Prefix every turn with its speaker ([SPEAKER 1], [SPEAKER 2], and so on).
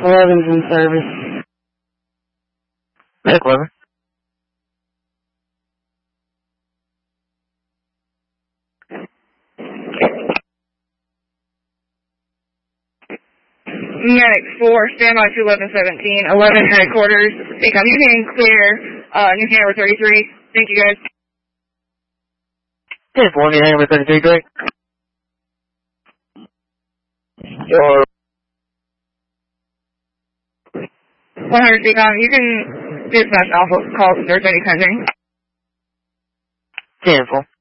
[SPEAKER 1] 11's in service.
[SPEAKER 2] Medic 11.
[SPEAKER 3] Medic 4, stand by to 1117. 11 headquarters. Income, you can clear New Hanover 33. Thank you, guys.
[SPEAKER 2] 10-4, New Hanover 33, great.
[SPEAKER 3] 100 Decom, you can dispatch alpha calls if there's any pending.
[SPEAKER 2] 10-4.